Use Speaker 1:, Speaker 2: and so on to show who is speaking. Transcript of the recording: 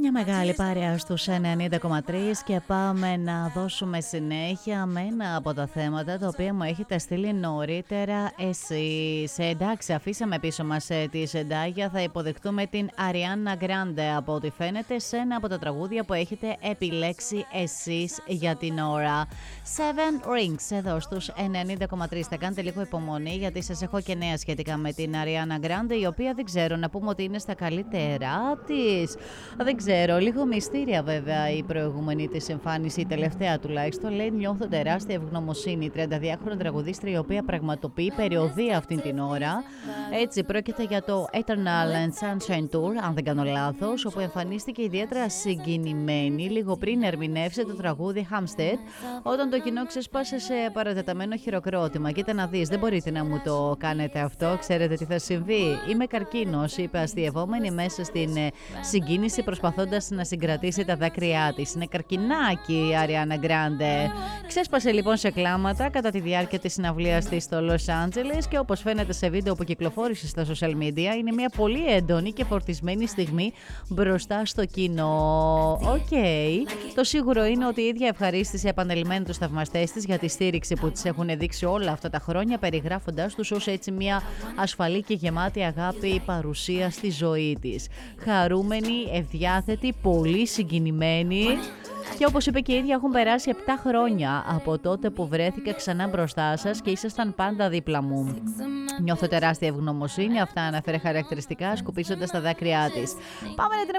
Speaker 1: Μια μεγάλη παρέα στους 90,3 και πάμε να δώσουμε συνέχεια με ένα από τα θέματα τα οποία μου έχετε στείλει νωρίτερα εσείς. Εντάξει, αφήσαμε πίσω μας τη Ζεντάγια, θα υποδεχτούμε την Αριάννα Γκράντε από ό,τι φαίνεται σε ένα από τα τραγούδια που έχετε επιλέξει εσείς για την ώρα. Seven Rings εδώ στους 90,3. Θα κάνετε λίγο υπομονή γιατί σας έχω και νέα σχετικά με την Αριάννα Γκράντε, η οποία δεν ξέρω, να πούμε ότι είναι στα καλύτερά της. Δεν ξέρω, λίγο μυστήρια βέβαια η προηγούμενη της εμφάνιση, η τελευταία τουλάχιστον. Λέει: νιώθω τεράστια ευγνωμοσύνη. 32χρονη τραγουδίστρια, η οποία πραγματοποιεί περιοδεία αυτήν την ώρα. Έτσι, πρόκειται για το Eternal and Sunshine Tour, αν δεν κάνω λάθος, όπου εμφανίστηκε ιδιαίτερα συγκινημένη λίγο πριν ερμηνεύσει το τραγούδι Hampstead, όταν το κοινό ξεσπάσε σε παρατεταμένο χειροκρότημα. Κοίτα να δεις, δεν μπορείτε να μου το κάνετε αυτό. Ξέρετε τι θα συμβεί? Είμαι καρκίνος, είπε αστειευόμενη μέσα στην συγκίνηση, προσπαθώντας να συγκρατήσει τα δάκρυά της. Είναι καρκινάκι η Αριάννα Γκράντε. Ξέσπασε λοιπόν σε κλάματα κατά τη διάρκεια της συναυλίας της στο Λος Άντζελες και όπως φαίνεται σε βίντεο που κυκλοφόρησε στα social media, είναι μια πολύ έντονη και φορτισμένη στιγμή μπροστά στο κοινό. Το σίγουρο είναι ότι η ίδια ευχαρίστησε επανελειμμένη τους θαυμαστές της για τη στήριξη που της έχουν δείξει όλα αυτά τα χρόνια, περιγράφοντας τους ως έτσι μια ασφαλή και γεμάτη αγάπη παρουσία στη ζωή της. Χαρούμενη, ευδιάθετη, πολύ συγκινημένη. Και όπως είπε και η ίδια, έχουν περάσει 7 χρόνια από τότε που βρέθηκα ξανά μπροστά σας και ήσασταν πάντα δίπλα μου. Νιώθω τεράστια ευγνωμοσύνη, αυτά αναφέρε χαρακτηριστικά, σκουπίζοντας τα δάκρυά της. Πάμε να την